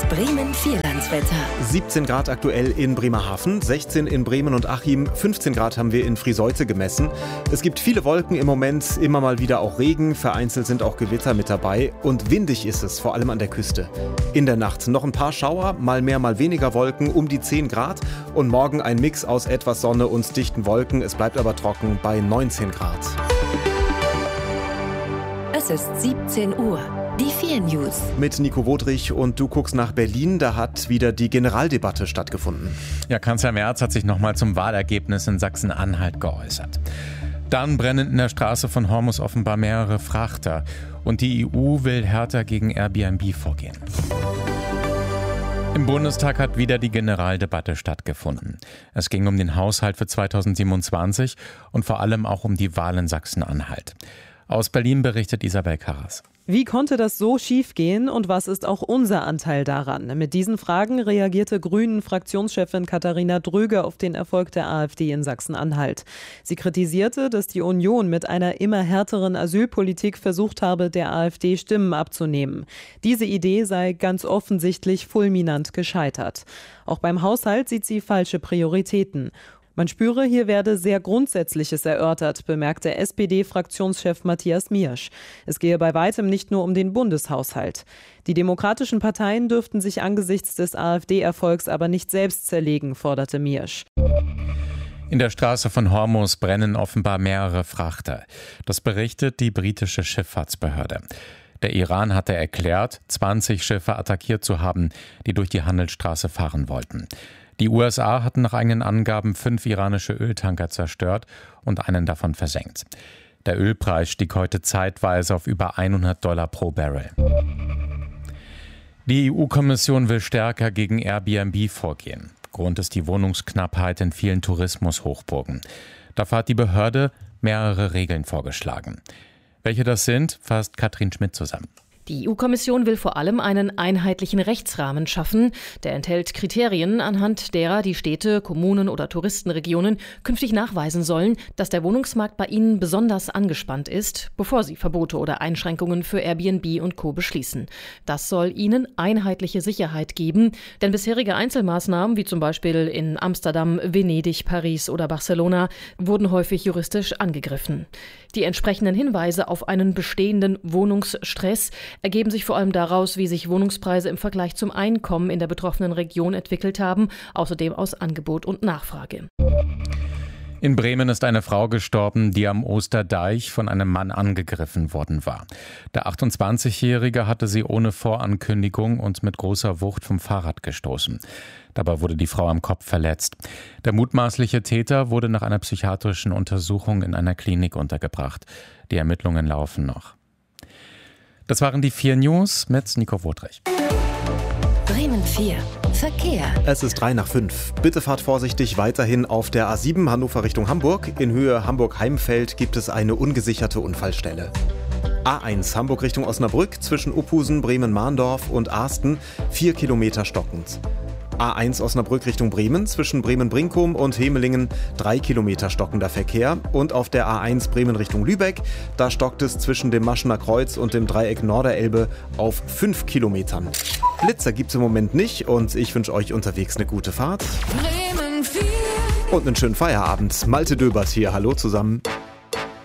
Bremen Vierlandswetter. 17 Grad aktuell in Bremerhaven, 16 in Bremen und Achim, 15 Grad haben wir in Friseute gemessen. Es gibt viele Wolken im Moment, immer mal wieder auch Regen, vereinzelt sind auch Gewitter mit dabei und windig ist es, vor allem an der Küste. In der Nacht noch ein paar Schauer, mal mehr, mal weniger Wolken, um die 10 Grad und morgen ein Mix aus etwas Sonne und dichten Wolken. Es bleibt aber trocken bei 19 Grad. Es ist 17 Uhr. Die 4 News. Mit Nico Wodrich und du guckst nach Berlin, da hat wieder die Generaldebatte stattgefunden. Ja, Kanzler Merz hat sich nochmal zum Wahlergebnis in Sachsen-Anhalt geäußert. Dann brennen in der Straße von Hormus offenbar mehrere Frachter und die EU will härter gegen Airbnb vorgehen. Im Bundestag hat wieder die Generaldebatte stattgefunden. Es ging um den Haushalt für 2027 und vor allem auch um die Wahl in Sachsen-Anhalt. Aus Berlin berichtet Isabel Karras. Wie konnte das so schief gehen und was ist auch unser Anteil daran? Mit diesen Fragen reagierte Grünen-Fraktionschefin Katharina Dröge auf den Erfolg der AfD in Sachsen-Anhalt. Sie kritisierte, dass die Union mit einer immer härteren Asylpolitik versucht habe, der AfD Stimmen abzunehmen. Diese Idee sei ganz offensichtlich fulminant gescheitert. Auch beim Haushalt sieht sie falsche Prioritäten. Man spüre, hier werde sehr Grundsätzliches erörtert, bemerkte SPD-Fraktionschef Matthias Miersch. Es gehe bei weitem nicht nur um den Bundeshaushalt. Die demokratischen Parteien dürften sich angesichts des AfD-Erfolgs aber nicht selbst zerlegen, forderte Miersch. In der Straße von Hormus brennen offenbar mehrere Frachter. Das berichtet die britische Schifffahrtsbehörde. Der Iran hatte erklärt, 20 Schiffe attackiert zu haben, die durch die Handelsstraße fahren wollten. Die USA hatten nach eigenen Angaben 5 iranische Öltanker zerstört und einen davon versenkt. Der Ölpreis stieg heute zeitweise auf über $100 pro Barrel. Die EU-Kommission will stärker gegen Airbnb vorgehen. Grund ist die Wohnungsknappheit in vielen Tourismushochburgen. Dafür hat die Behörde mehrere Regeln vorgeschlagen. Welche das sind, fasst Katrin Schmidt zusammen. Die EU-Kommission will vor allem einen einheitlichen Rechtsrahmen schaffen. Der enthält Kriterien, anhand derer die Städte, Kommunen oder Touristenregionen künftig nachweisen sollen, dass der Wohnungsmarkt bei ihnen besonders angespannt ist, bevor sie Verbote oder Einschränkungen für Airbnb und Co. beschließen. Das soll ihnen einheitliche Sicherheit geben, denn bisherige Einzelmaßnahmen, wie zum Beispiel in Amsterdam, Venedig, Paris oder Barcelona, wurden häufig juristisch angegriffen. Die entsprechenden Hinweise auf einen bestehenden Wohnungsstress ergeben sich vor allem daraus, wie sich Wohnungspreise im Vergleich zum Einkommen in der betroffenen Region entwickelt haben, außerdem aus Angebot und Nachfrage. In Bremen ist eine Frau gestorben, die am Osterdeich von einem Mann angegriffen worden war. Der 28-Jährige hatte sie ohne Vorankündigung und mit großer Wucht vom Fahrrad gestoßen. Dabei wurde die Frau am Kopf verletzt. Der mutmaßliche Täter wurde nach einer psychiatrischen Untersuchung in einer Klinik untergebracht. Die Ermittlungen laufen noch. Das waren die 4 News mit Nico Wodrich. Bremen 4. Verkehr. Es ist 5:03. Bitte fahrt vorsichtig weiterhin auf der A7 Hannover Richtung Hamburg. In Höhe Hamburg-Heimfeld gibt es eine ungesicherte Unfallstelle. A1 Hamburg Richtung Osnabrück zwischen Uphusen, Bremen-Mahndorf und Arsten 4 Kilometer stockend. A1 Osnabrück Richtung Bremen zwischen Bremen-Brinkum und Hemelingen 3 Kilometer stockender Verkehr. Und auf der A1 Bremen Richtung Lübeck, da stockt es zwischen dem Maschener Kreuz und dem Dreieck Norderelbe auf 5 Kilometern. Blitzer gibt's im Moment nicht und ich wünsche euch unterwegs eine gute Fahrt. Bremen 4. Und einen schönen Feierabend. Malte Döbert hier, hallo zusammen.